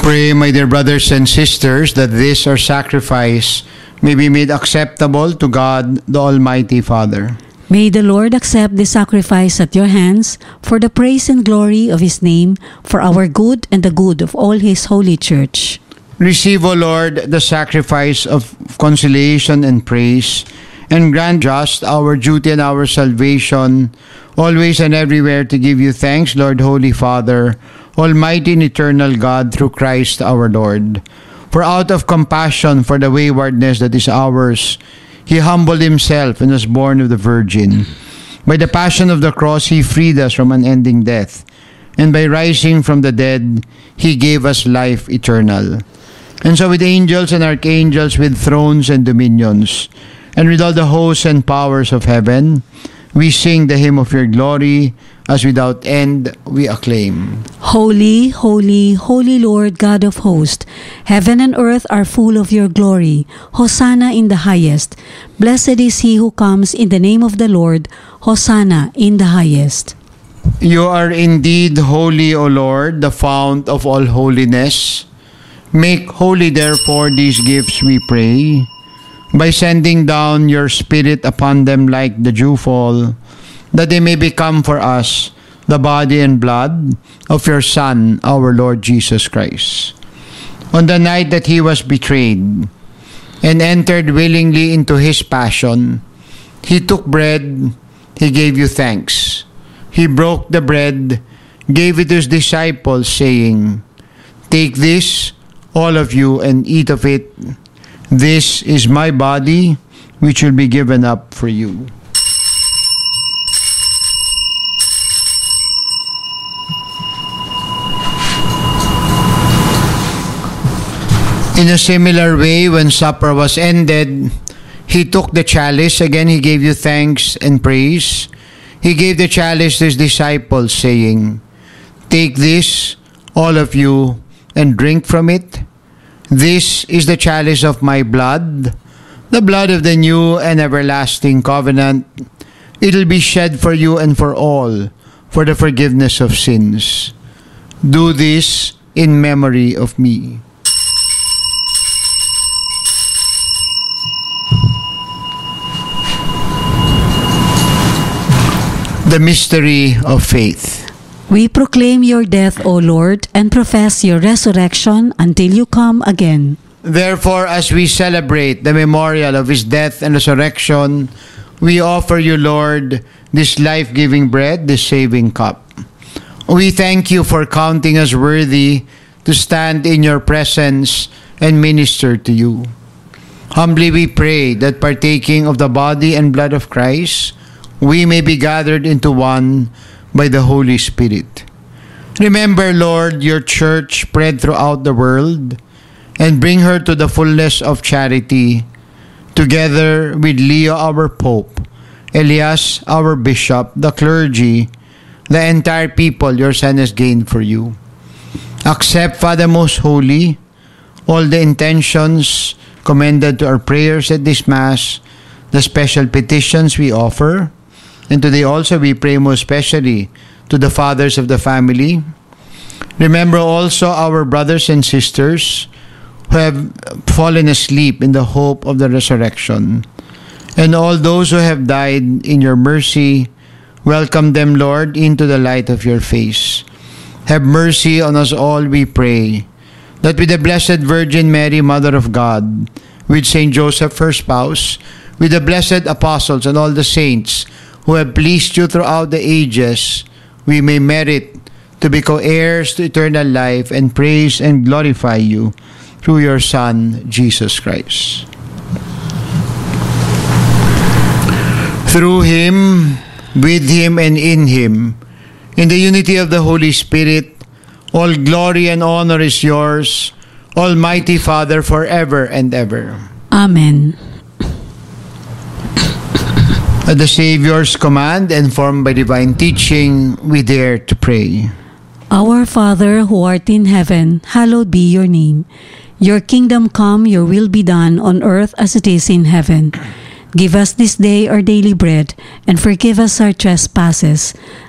Pray, my dear brothers and sisters, that this our sacrifice may be made acceptable to God, the Almighty Father. May the Lord accept this sacrifice at your hands for the praise and glory of His name, for our good and the good of all His holy church. Receive, O Lord, the sacrifice of conciliation and praise, and grant just our duty and our salvation, always and everywhere to give you thanks, Lord, Holy Father, Almighty and eternal God, through Christ our Lord. For out of compassion for the waywardness that is ours, He humbled Himself and was born of the Virgin. By the passion of the cross, He freed us from unending death, and by rising from the dead, He gave us life eternal. And so with angels and archangels, with thrones and dominions, and with all the hosts and powers of heaven, we sing the hymn of your glory, as without end we acclaim. Holy, holy, holy Lord God of hosts, heaven and earth are full of your glory. Hosanna in the highest. Blessed is he who comes in the name of the Lord. Hosanna in the highest. You are indeed holy, O Lord, the fount of all holiness. Make holy, therefore, these gifts, we pray, by sending down your Spirit upon them like the dewfall, that they may become for us the body and blood of your Son, our Lord Jesus Christ. On the night that He was betrayed and entered willingly into His passion, He took bread, He gave you thanks. He broke the bread, gave it to His disciples, saying, "Take this, all of you, and eat of it. This is my body, which will be given up for you." In a similar way, when supper was ended, He took the chalice. Again, He gave you thanks and praise. He gave the chalice to His disciples, saying, "Take this, all of you, and drink from it. This is the chalice of my blood, the blood of the new and everlasting covenant. It will be shed for you and for all for the forgiveness of sins. Do this in memory of me." The mystery of faith. We proclaim your death, O Lord, and profess your resurrection until you come again. Therefore, as we celebrate the memorial of His death and resurrection, we offer you, Lord, this life-giving bread, this saving cup. We thank you for counting us worthy to stand in your presence and minister to you. Humbly we pray that partaking of the body and blood of Christ, we may be gathered into one by the Holy Spirit. Remember, Lord, your church spread throughout the world, and bring her to the fullness of charity, together with Leo, our Pope, Elias, our Bishop, the clergy, the entire people your Son has gained for you. Accept, Father Most Holy, all the intentions commended to our prayers at this Mass, the special petitions we offer, and today also we pray most especially to the fathers of the family. Remember also our brothers and sisters who have fallen asleep in the hope of the resurrection, and all those who have died in your mercy. Welcome them, Lord, into the light of your face. Have mercy on us all, we pray, that with the Blessed Virgin Mary, Mother of God, with Saint Joseph, her spouse, with the blessed apostles and all the saints who have pleased you throughout the ages, we may merit to be co-heirs to eternal life and praise and glorify you through your Son, Jesus Christ. Through Him, with Him, and in Him, in the unity of the Holy Spirit, all glory and honor is yours, Almighty Father, forever and ever. Amen. At the Savior's command, informed by divine teaching, we dare to pray. Our Father, who art in heaven, hallowed be your name. Your kingdom come, your will be done on earth as it is in heaven. Give us this day our daily bread, and forgive us our trespasses,